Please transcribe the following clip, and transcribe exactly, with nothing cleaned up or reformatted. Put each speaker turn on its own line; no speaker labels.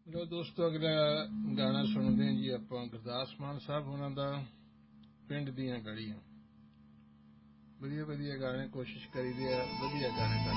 ਲੋ ਦੋਸਤੋ, ਅਗਲਾ ਗਾਣਾ ਸੁਣਦੇ ਹਾਂ ਜੀ ਆਪਾਂ ਗੁਰਦਾਸ ਮਾਨ ਸਾਹਿਬ ਉਹਨਾਂ ਦਾ, ਪਿੰਡ ਦੀਆਂ ਗਲੀਆਂ। ਵਧੀਆ ਵਧੀਆ ਗਾਣੇ ਕੋਸ਼ਿਸ਼ ਕਰੀਦੀ ਆ, ਵਧੀਆ ਗਾਣੇ ਕਰ